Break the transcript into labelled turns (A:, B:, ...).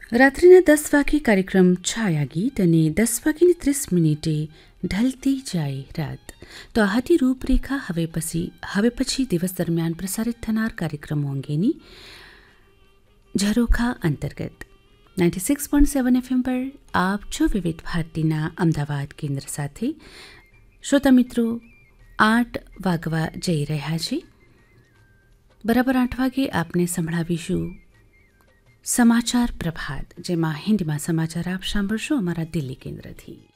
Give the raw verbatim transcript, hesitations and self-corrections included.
A: રાત્રિના દસ વાગે કાર્યક્રમ છાયા ગીત અને દસ વાગીને ત્રીસ મિનિટે ઢલતી જાય રાત. તો આ હતી રૂપરેખા. હવે પછી હવે પછી દિવસ દરમિયાન પ્રસારિત થનાર કાર્યક્રમો અંગેની ઝરોખા અંતર્ગત ninety six point seven FM પર આપ છો વિવિધ ભારતીના અમદાવાદ કેન્દ્ર સાથે. શ્રોતા મિત્રો, આઠ વાગવા જઈ રહ્યા છે. બરાબર આઠ વાગે આપને સંભળાવીશું સમાચાર પ્રભાત, જેમાં હિન્દીમાં સમાચાર આપ સાંભળશો અમારા દિલ્હી કેન્દ્રથી.